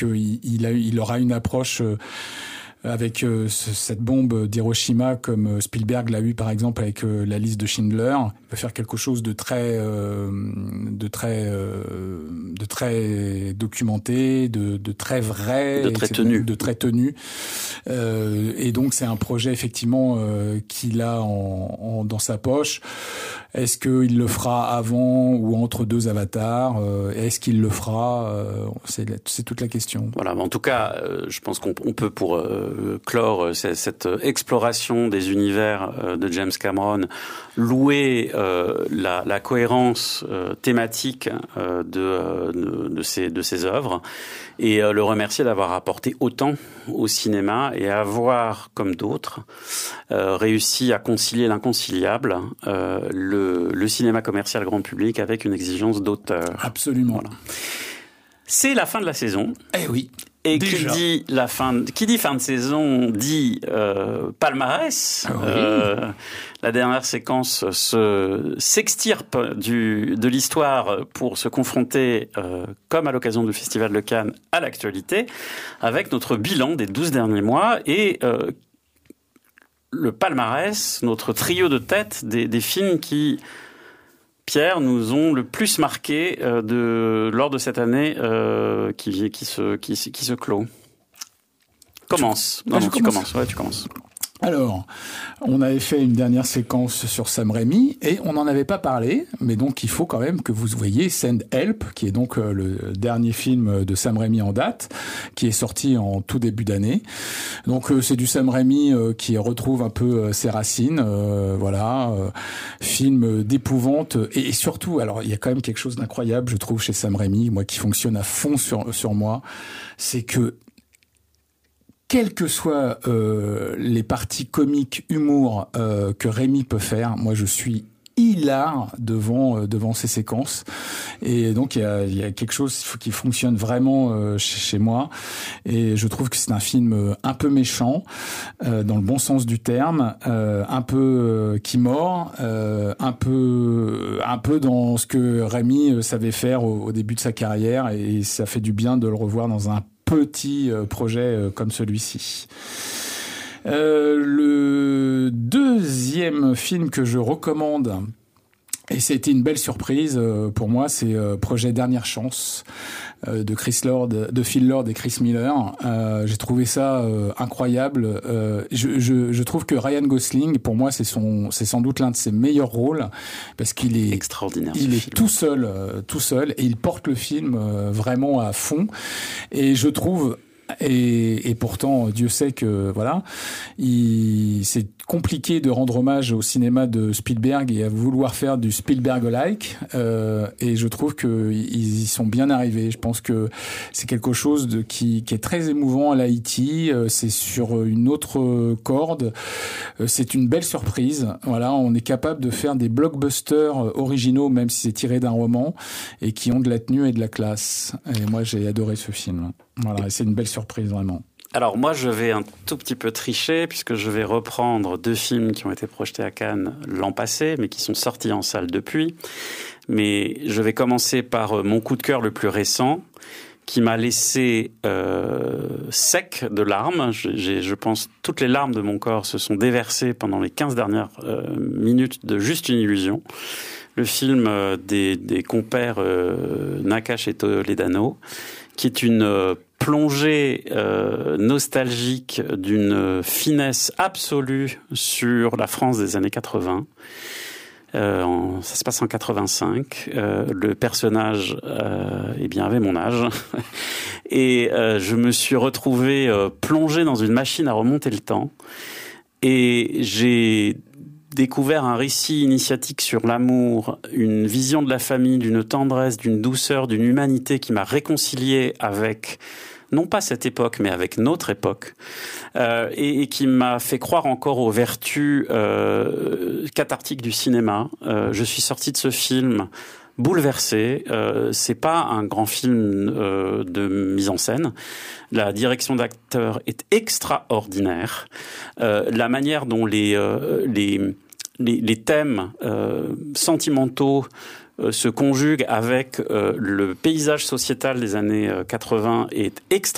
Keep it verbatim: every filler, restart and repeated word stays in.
qu'il il a, il aura une approche euh, avec euh, ce, cette bombe d'Hiroshima comme Spielberg l'a eu par exemple avec euh, la liste de Schindler. Il peut faire quelque chose de très euh, de très euh, de très documenté, de, de très vrai, de très tenu, de très tenu. Euh, et donc c'est un projet effectivement euh, qu'il a en, en dans sa poche. Est-ce qu'il le fera avant ou entre deux avatars? euh, Est-ce qu'il le fera? euh, c'est, c'est toute la question. Voilà, mais en tout cas, euh, je pense qu'on on peut pour euh, clore euh, cette, cette exploration des univers euh, de James Cameron, louer euh, la, la cohérence euh, thématique euh, de, euh, de, de ses de ses œuvres et euh, le remercier d'avoir apporté autant au cinéma et avoir, comme d'autres, euh, réussi à concilier l'inconciliable, euh, le, le cinéma commercial grand public avec une exigence d'auteur. Absolument. Voilà. C'est la fin de la saison. Eh oui. Et déjà. qui dit la fin, de, qui dit fin de saison dit euh, palmarès. Ah oui. Euh, la dernière séquence se s'extirpe du de l'histoire pour se confronter, euh, comme à l'occasion du Festival de Cannes, à l'actualité, avec notre bilan des douze derniers mois et euh, le palmarès, notre trio de tête des, des films qui, Pierre, nous ont le plus marqué euh, de, lors de cette année euh, qui, qui, se, qui, qui se clôt. Commence. Tu, non, ah, non, tu commence. commences. Ouais, tu commences. Alors, on avait fait une dernière séquence sur Sam Raimi et on n'en avait pas parlé, mais donc il faut quand même que vous voyez Send Help, qui est donc le dernier film de Sam Raimi en date, qui est sorti en tout début d'année. Donc c'est du Sam Raimi qui retrouve un peu ses racines, euh, voilà, euh, film d'épouvante et, et surtout, alors il y a quand même quelque chose d'incroyable, je trouve, chez Sam Raimi, moi qui fonctionne à fond sur sur moi, c'est que quelles que soient euh, les parties comiques, humour euh, que Raimi peut faire, moi je suis hilar devant euh, devant ces séquences. Et donc il y a, y a quelque chose qui fonctionne vraiment euh, chez, chez moi. Et je trouve que c'est un film un peu méchant, euh, dans le bon sens du terme, euh, un peu euh, qui mord, euh, un peu un peu dans ce que Raimi savait faire au, au début de sa carrière. Et ça fait du bien de le revoir dans un petit projet comme celui-ci. Euh, le deuxième film que je recommande, et c'était une belle surprise pour moi, c'est Projet Dernière Chance de Chris Lord, de Phil Lord et Chris Miller. Euh, j'ai trouvé ça euh, incroyable. Euh, je, je, je trouve que Ryan Gosling, pour moi, c'est son, c'est sans doute l'un de ses meilleurs rôles parce qu'il est extraordinaire. Il est film. tout seul, euh, tout seul, et il porte le film euh, vraiment à fond. Et je trouve. Et, et pourtant, Dieu sait que voilà, il, c'est compliqué de rendre hommage au cinéma de Spielberg et à vouloir faire du Spielberg-like. Euh, et je trouve que ils y sont bien arrivés. Je pense que c'est quelque chose de qui, qui est très émouvant à l'Haïti. Euh, c'est sur une autre corde. Euh, c'est une belle surprise. Voilà, on est capable de faire des blockbusters originaux, même si c'est tiré d'un roman, et qui ont de la tenue et de la classe. Et moi, j'ai adoré ce film. Voilà, et c'est une belle surprise, vraiment. Alors moi, je vais un tout petit peu tricher, puisque je vais reprendre deux films qui ont été projetés à Cannes l'an passé, mais qui sont sortis en salle depuis. Mais je vais commencer par mon coup de cœur le plus récent, qui m'a laissé euh, sec de larmes. J'ai, je pense toutes les larmes de mon corps se sont déversées pendant les quinze dernières euh, minutes de Juste une illusion. Le film euh, des, des compères euh, Nakache et Toledano, qui est une euh, plongée euh, nostalgique d'une finesse absolue sur la France des années quatre-vingts. Euh, en, ça se passe en quatre-vingt-cinq. Euh, le personnage, euh, eh bien, avait mon âge, et euh, je me suis retrouvé euh, plongé dans une machine à remonter le temps. Et j'ai découvert un récit initiatique sur l'amour, une vision de la famille, d'une tendresse, d'une douceur, d'une humanité qui m'a réconcilié avec, non pas cette époque, mais avec notre époque, euh, et, et qui m'a fait croire encore aux vertus euh, cathartiques du cinéma. Euh, je suis sorti de ce film bouleversé. Euh, c'est pas un grand film euh, de mise en scène. La direction d'acteur est extraordinaire. Euh, la manière dont les euh, les les, les thèmes euh, sentimentaux euh, se conjuguent avec euh, le paysage sociétal des années quatre-vingts est extrêmement